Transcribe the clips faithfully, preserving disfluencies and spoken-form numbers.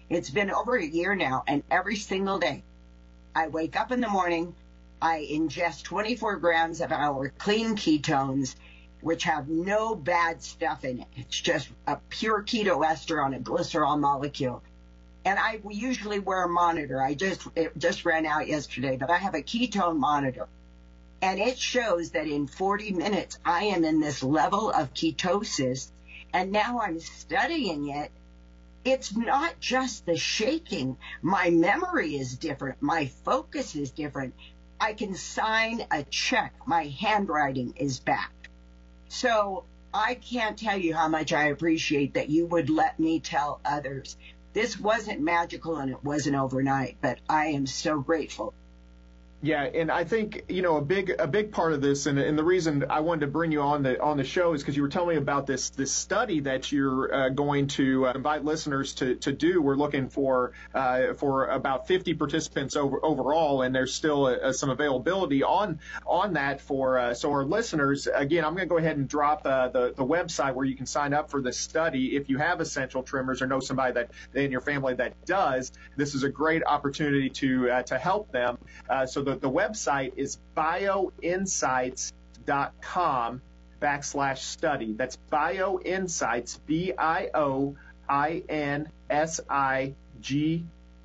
It's been over a year now, and every single day I wake up in the morning, I ingest twenty-four grams of our clean ketones, which have no bad stuff in it. It's just a pure keto ester on a glycerol molecule. And I usually wear a monitor. I just, it just ran out yesterday, but I have a ketone monitor. And it shows that in forty minutes, I am in this level of ketosis. And now I'm studying it. It's not just the shaking. My memory is different. My focus is different. I can sign a check. My handwriting is back. So I can't tell you how much I appreciate that you would let me tell others. This wasn't magical and it wasn't overnight, but I am so grateful. Yeah, and I think, you know, a big a big part of this, and, and the reason I wanted to bring you on the on the show is because you were telling me about this this study that you're uh, going to uh, invite listeners to, to do. We're looking for uh, for about fifty participants over, overall, and there's still uh, some availability on on that for uh, so our listeners. Again, I'm going to go ahead and drop uh, the the website where you can sign up for the study if you have essential tremors or know somebody that in your family that does. This is a great opportunity to uh, to help them. Uh, so the The, the website is bioinsights.com backslash study. That's bioinsights, B I O I N S I G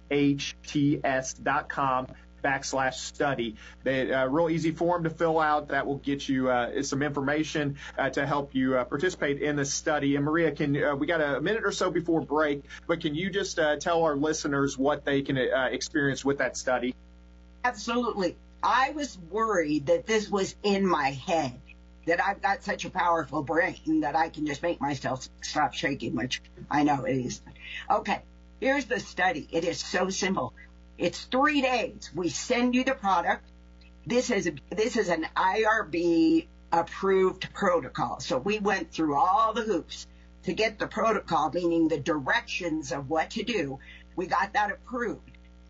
H T S dot com backslash study. They, uh, real easy form to fill out. That will get you uh, some information uh, to help you uh, participate in the study. And Maria, can uh, we got a minute or so before break, but can you just uh, tell our listeners what they can uh, experience with that study? Absolutely. I was worried that this was in my head, that I've got such a powerful brain that I can just make myself stop shaking, which I know it is. Okay, here's the study. It is so simple. It's three days. We send you the product. This is, a, this is an I R B approved protocol. So we went through all the hoops to get the protocol, meaning the directions of what to do. We got that approved.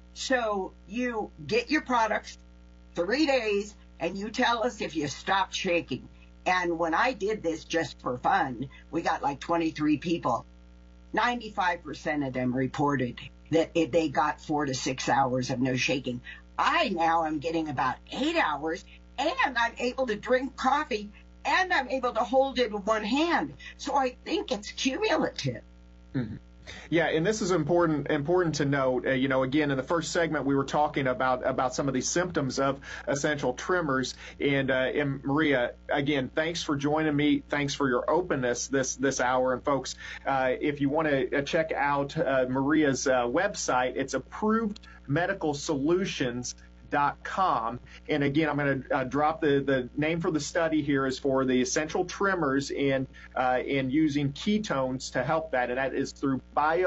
So you get your products, three days, and you tell us if you stopped shaking. And when I did this just for fun, we got like twenty-three people. ninety-five percent of them reported that if they got four to six hours of no shaking. I now am getting about eight hours, and I'm able to drink coffee, and I'm able to hold it with one hand. So I think it's cumulative. Mm-hmm. Yeah, and this is important important to note. Uh, you know, again, in the first segment, we were talking about about some of these symptoms of essential tremors. And, uh, and Maria, again, thanks for joining me. Thanks for your openness this this hour. And folks, uh, if you want to check out uh, Maria's uh, website, it's approved medical solutions dot com. And again, I'm going to uh, drop the, the name for the study here is for the essential tremors and uh, and using ketones to help that. And that is through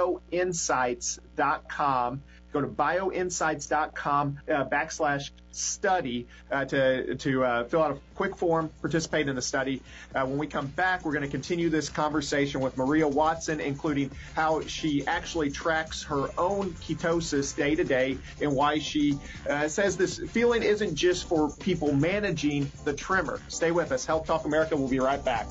bioinsights dot com. Go to bioinsights dot com uh, backslash study uh, to to uh, fill out a quick form, participate in the study. Uh, when we come back, we're going to continue this conversation with Maria Watson, including how she actually tracks her own ketosis day to day and why she uh, says this feeling isn't just for people managing the tremor. Stay with us. Health Talk America. We'll be right back.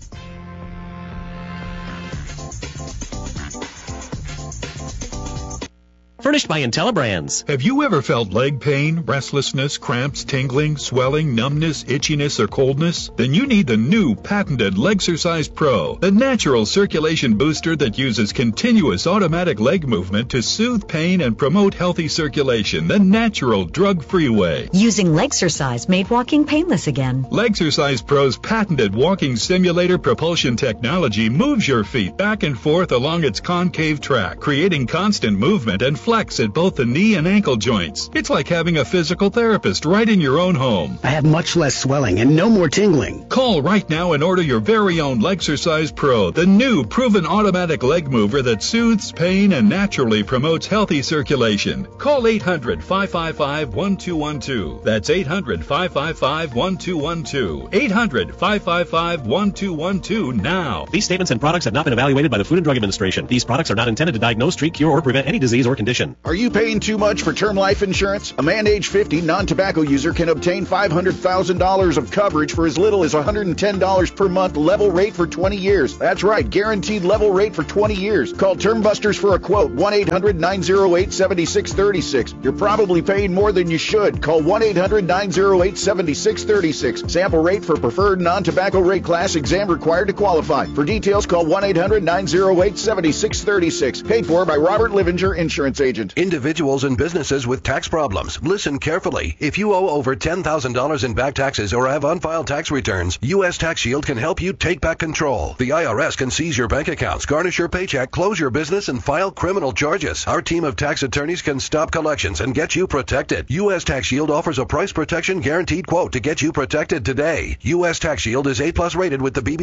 Furnished by IntelliBrands. Have you ever felt leg pain, restlessness, cramps, tingling, swelling, numbness, itchiness, or coldness? Then you need the new patented Legsercise Pro, the natural circulation booster that uses continuous automatic leg movement to soothe pain and promote healthy circulation the natural, drug-free way. Using Legsercise made walking painless again. Legsercise Pro's patented walking simulator propulsion technology moves your feet back and forth along its concave track, creating constant movement and flex at both the knee and ankle joints. It's like having a physical therapist right in your own home. I have much less swelling and no more tingling. Call right now and order your very own Legsercise Pro, the new proven automatic leg mover that soothes pain and naturally promotes healthy circulation. Call eight hundred, five five five, one two one two. That's eight hundred, five five five, one two one two. eight hundred, five five five, one two one two now. These statements and products have not been evaluated by the Food and Drug Administration. These products are not intended to diagnose, treat, cure, or prevent any disease or condition. information. Are you paying too much for term life insurance? A man age fifty non-tobacco user can obtain five hundred thousand dollars of coverage for as little as one hundred ten dollars per month, level rate for twenty years. That's right, guaranteed level rate for twenty years. Call Term Busters for a quote, one eight hundred nine oh eight seven six three six. You're probably paying more than you should. Call one eight hundred nine oh eight seven six three six. Sample rate for preferred non-tobacco rate class, exam required to qualify. For details, call one eight hundred nine oh eight seven six three six. Paid for by Robert Livinger, Insurance Agent. Individuals and businesses with tax problems, listen carefully. If you owe over ten thousand dollars in back taxes or have unfiled tax returns, U S Tax Shield can help you take back control. The I R S can seize your bank accounts, garnish your paycheck, close your business, and file criminal charges. Our team of tax attorneys can stop collections and get you protected. U S Tax Shield offers a price protection guaranteed quote to get you protected today. U S Tax Shield is A plus rated with the B B